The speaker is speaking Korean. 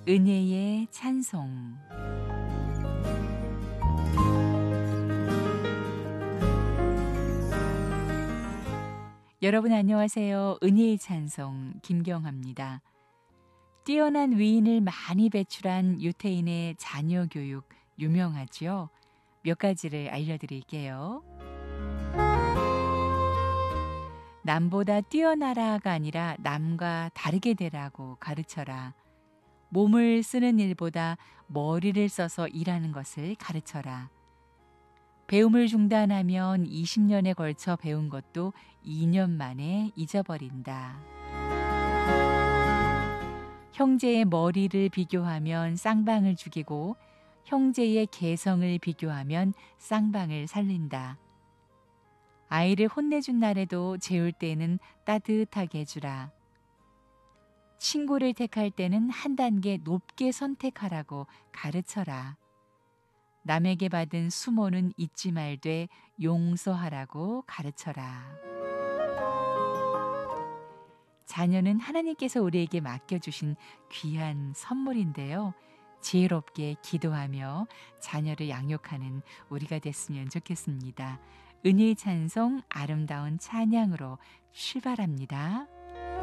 은혜의 찬송. 여러분 안녕하세요. 은혜의 찬송 김경합니다. 뛰어난 위인을 많이 배출한 유태인의 자녀 교육 유명하죠? 몇 가지를 알려드릴게요. 남보다 뛰어나라가 아니라 남과 다르게 되라고 가르쳐라. 몸을 쓰는 일보다 머리를 써서 일하는 것을 가르쳐라. 배움을 중단하면 20년에 걸쳐 배운 것도 2년 만에 잊어버린다. 형제의 머리를 비교하면 쌍방을 죽이고 형제의 개성을 비교하면 쌍방을 살린다. 아이를 혼내준 날에도 재울 때는 따뜻하게 해주라. 친구를 택할 때는 한 단계 높게 선택하라고 가르쳐라. 남에게 받은 수모는 잊지 말되 용서하라고 가르쳐라. 자녀는 하나님께서 우리에게 맡겨주신 귀한 선물인데요. 지혜롭게 기도하며 자녀를 양육하는 우리가 됐으면 좋겠습니다. 은혜의 찬송 아름다운 찬양으로 출발합니다.